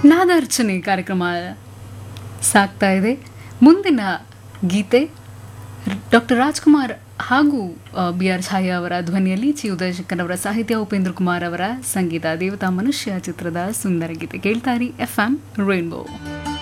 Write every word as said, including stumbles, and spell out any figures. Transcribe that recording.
ನಾದಾರ್ಚನೆ ಕಾರ್ಯಕ್ರಮ ಸಾಗ್ತಾ ಇದೆ. ಮುಂದಿನ ಗೀತೆ ಡಾಕ್ಟರ್ ರಾಜ್ಕುಮಾರ್ ಹಾಗೂ ಬಿ ಆರ್ ಛಾಯಾ ಅವರ ಧ್ವನಿಯಲ್ಲಿ ಚಿ ಉದಯಶಂಕರ್ ಅವರ ಸಾಹಿತ್ಯ, ಉಪೇಂದ್ರ ಕುಮಾರ್ ಅವರ ಸಂಗೀತ. ದೇವತಾ ಮನುಷ್ಯ ಚಿತ್ರದ ಸುಂದರ ಗೀತೆ ಕೇಳ್ತಾರಿ. F M rainbow.